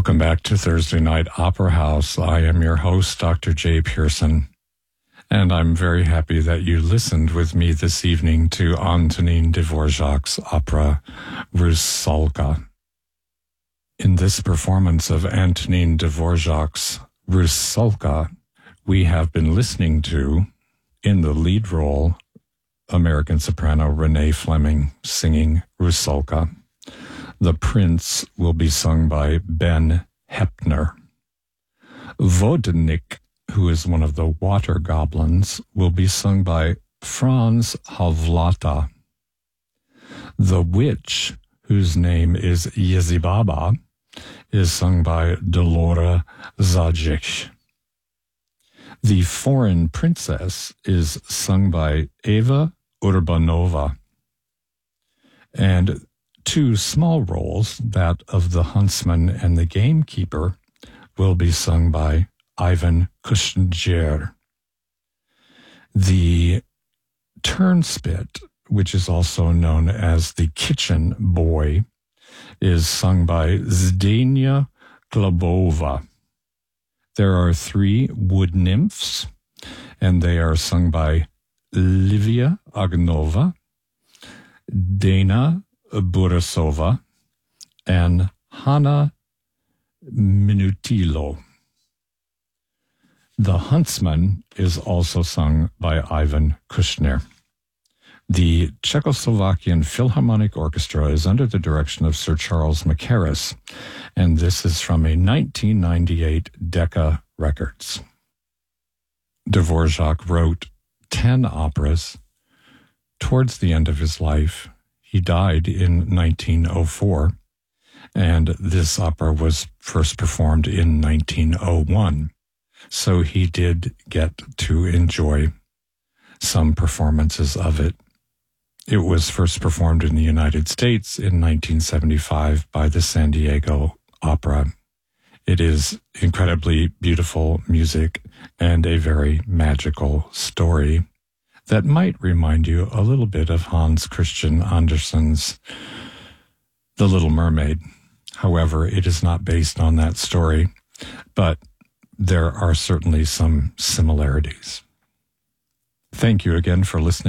Welcome back to Thursday Night Opera House. I am your host, Dr. Jay Pearson, and I'm very happy that you listened with me this evening to Antonin Dvorak's opera Rusalka. In this performance of Antonin Dvorak's Rusalka, we have been listening to, in the lead role, American soprano Renee Fleming singing Rusalka. The Prince will be sung by Ben Heppner. Vodnik, who is one of the water goblins, will be sung by Franz Havlata. The Witch, whose name is Yezibaba, is sung by Delora Zajic. The Foreign Princess is sung by Eva Urbanova. And two small roles, that of the huntsman and the gamekeeper, will be sung by Ivan Kushner. The turnspit, which is also known as the kitchen boy, is sung by Zdenia Glebova. There are three wood nymphs, and they are sung by Livia Agnova, Dana Burasova, and Hanna Minutilo. The Huntsman is also sung by Ivan Kushner. The Czechoslovakian Philharmonic Orchestra is under the direction of Sir Charles Mackerras, and this is from a 1998 Decca Records. Dvorak wrote 10 operas. Towards the end of his life, he died in 1904, and this opera was first performed in 1901. So he did get to enjoy some performances of it. It was first performed in the United States in 1975 by the San Diego Opera. It is incredibly beautiful music and a very magical story that might remind you a little bit of Hans Christian Andersen's The Little Mermaid. However, it is not based on that story, but there are certainly some similarities. Thank you again for listening